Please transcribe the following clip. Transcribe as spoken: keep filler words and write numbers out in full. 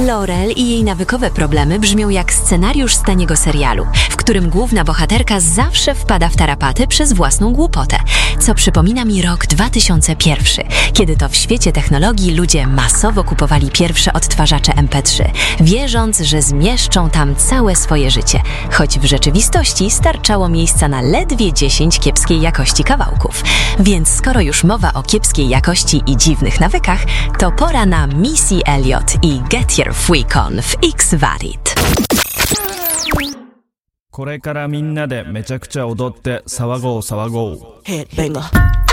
Laurel i jej nawykowe problemy brzmią jak scenariusz z taniego serialu, w którym główna bohaterka zawsze wpada w tarapaty przez własną głupotę, co przypomina mi rok dwa tysiące pierwszy, kiedy to w świecie technologii ludzie masowo kupowali pierwsze odtwarzacze em pe trzy, wierząc, że zmieszczą tam całe swoje życie, choć w rzeczywistości starczało miejsca na ledwie dziesięć kiepskiej jakości kawałków. Więc skoro już mowa o kiepskiej jakości i dziwnych nawykach, to pora na Missy Elliott i Get Your Freak On w X-Varied. これからみんなでめちゃくちゃ踊って騒ごう騒ごう。 Headbanger.